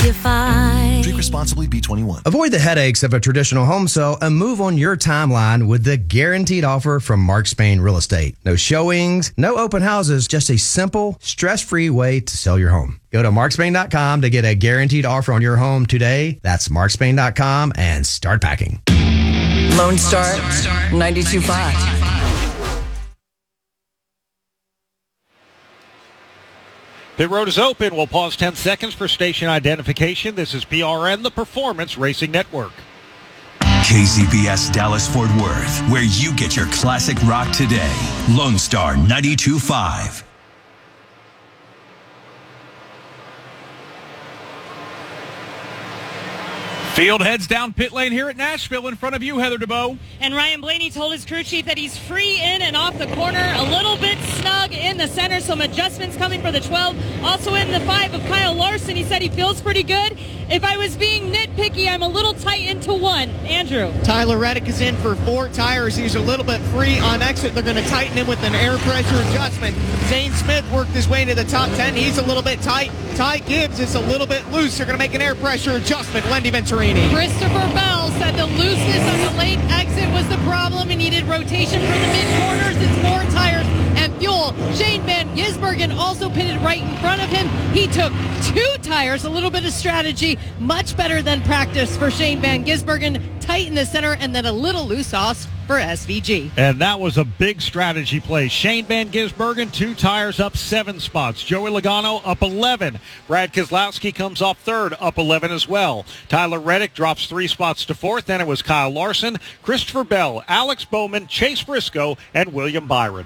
define. Drink responsibly, B21. Avoid the headaches of a traditional home sale and move on your timeline with the guaranteed offer from Mark Spain Real Estate. No showings, no open houses, just a simple, stress-free way to sell your home. Go to markspain.com to get a guaranteed offer on your home today. That's markspain.com and start packing. Lone Star 92.5. Pit road is open. We'll pause 10 seconds for station identification. This is PRN, the Performance Racing Network. KCBS Dallas-Fort Worth, where you get your classic rock today. Lone Star 92.5. Field heads down pit lane here at Nashville in front of you, Heather DeBoe. And Ryan Blaney told his crew chief that he's free in and off the corner, a little bit snug in the center, some adjustments coming for the 12. Also in the 5 of Kyle Larson, he said he feels pretty good. If I was being nitpicky, I'm a little tight into 1. Andrew. Tyler Reddick is in for 4 tires. He's a little bit free on exit. They're going to tighten him with an air pressure adjustment. Zane Smith worked his way into the top 10. He's a little bit tight. Ty Gibbs is a little bit loose. They're going to make an air pressure adjustment. Wendy Venturini. Christopher Bell said the looseness on the late exit was the problem. He needed rotation for the mid-corners. It's more tires and fuel. Shane Van Gisbergen also pitted right in front of him. He took 2 tires, a little bit of strategy, much better than practice for Shane Van Gisbergen. Tight in the center and then a little loose off for SVG. And that was a big strategy play. Shane Van Gisbergen, 2 tires up 7 spots. Joey Logano up 11. Brad Keselowski comes off 3rd, up 11 as well. Tyler Reddick drops 3 spots to 4th. Then it was Kyle Larson, Christopher Bell, Alex Bowman, Chase Briscoe, and William Byron.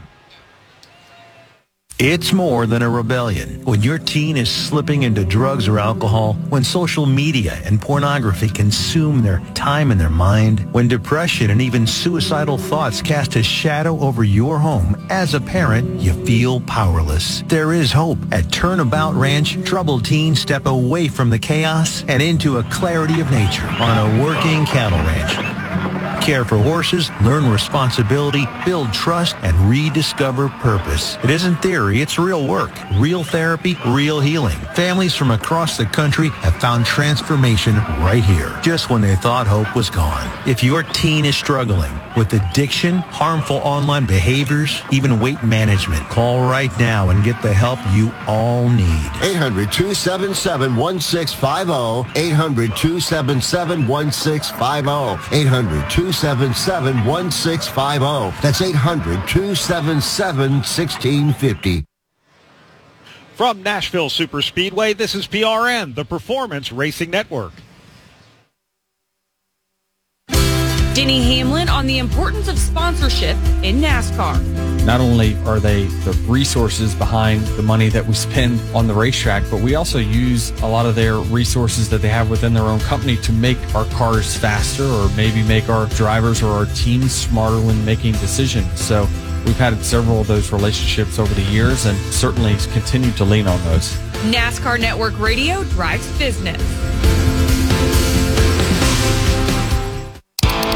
It's more than a rebellion. When your teen is slipping into drugs or alcohol, when social media and pornography consume their time and their mind, when depression and even suicidal thoughts cast a shadow over your home, as a parent, you feel powerless. There is hope. At Turnabout Ranch, troubled teens step away from the chaos and into a clarity of nature on a working cattle ranch. Care for horses, learn responsibility, build trust, and rediscover purpose. It isn't theory, it's real work, real therapy, real healing. Families from across the country have found transformation right here, just when they thought hope was gone. If your teen is struggling with addiction, harmful online behaviors, even weight management, call right now and get the help you all need. 800-277-1650. 800-277-1650. 800-277-1650. That's 800-277-1650. From Nashville Superspeedway, this is PRN, the Performance Racing Network. Denny Hamlin on the importance of sponsorship in NASCAR. Not only are they the resources behind the money that we spend on the racetrack, but we also use a lot of their resources that they have within their own company to make our cars faster or maybe make our drivers or our teams smarter when making decisions. So we've had several of those relationships over the years and certainly continue to lean on those. NASCAR Network Radio drives business.